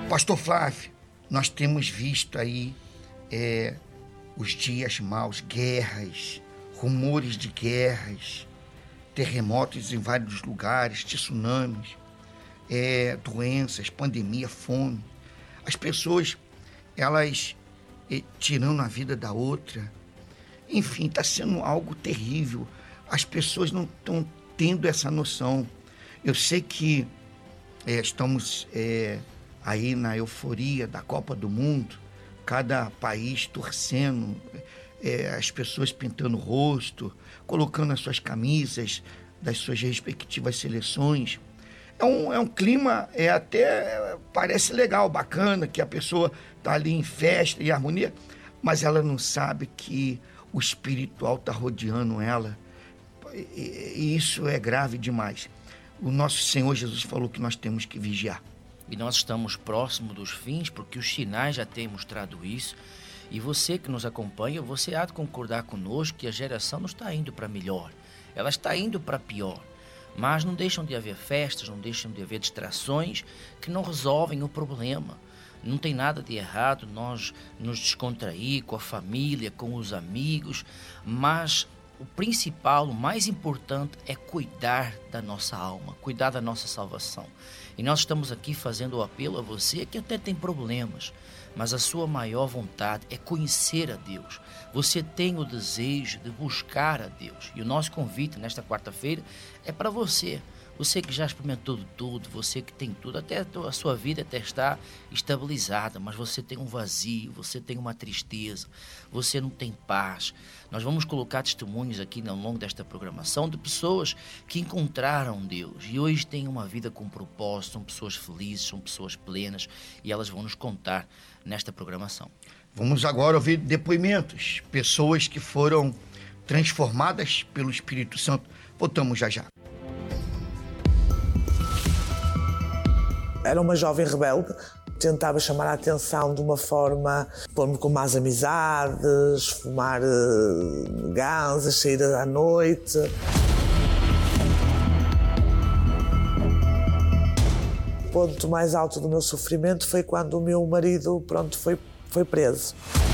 Pastor Flávio, nós temos visto aí os dias maus, guerras, rumores de guerras, terremotos em vários lugares, tsunamis, doenças, pandemia, fome. As pessoas, elas tirando a vida da outra. Enfim, está sendo algo terrível. As pessoas não estão tendo essa noção. Eu sei que estamos aí na euforia da Copa do Mundo, cada país torcendo, as pessoas pintando o rosto, colocando as suas camisas das suas respectivas seleções. É um clima, até parece legal, bacana, que a pessoa está ali em festa e harmonia, mas ela não sabe que o espiritual está rodeando ela. E isso é grave demais. O nosso Senhor Jesus falou que nós temos que vigiar. E nós estamos próximos dos fins, porque os sinais já têm mostrado isso. E você que nos acompanha, você há de concordar conosco que a geração não está indo para melhor. Ela está indo para pior. Mas não deixam de haver festas, não deixam de haver distrações que não resolvem o problema. Não tem nada de errado nós nos descontrair com a família, com os amigos, mas o principal, o mais importante é cuidar da nossa alma, cuidar da nossa salvação. E nós estamos aqui fazendo o apelo a você que até tem problemas, mas a sua maior vontade é conhecer a Deus. Você tem o desejo de buscar a Deus. E o nosso convite nesta quarta-feira é para você. Você que já experimentou de tudo, você que tem tudo, até a sua vida até está estabilizada, mas você tem um vazio, você tem uma tristeza, você não tem paz. Nós vamos colocar testemunhos aqui ao longo desta programação de pessoas que encontraram Deus e hoje têm uma vida com propósito, são pessoas felizes, são pessoas plenas e elas vão nos contar nesta programação. Vamos agora ouvir depoimentos, pessoas que foram transformadas pelo Espírito Santo. Voltamos já já. Era uma jovem rebelde, tentava chamar a atenção de uma forma, pôr-me com más amizades, fumar ganzas, sair à noite. O ponto mais alto do meu sofrimento foi quando o meu marido, foi preso.